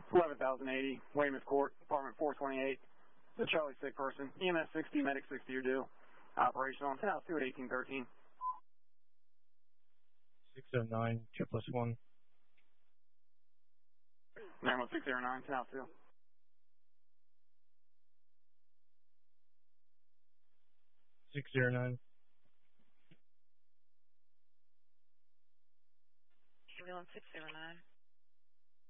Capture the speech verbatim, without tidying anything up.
eleven thousand eighty, Weymouth Court, apartment four twenty-eight. The Charlie sick person. E M S sixty, medic sixty, you're due. Operational. ten house two at eighteen thirteen. six oh nine, two plus one. nine one six zero nine, ten house two. six zero nine. three one six zero nine.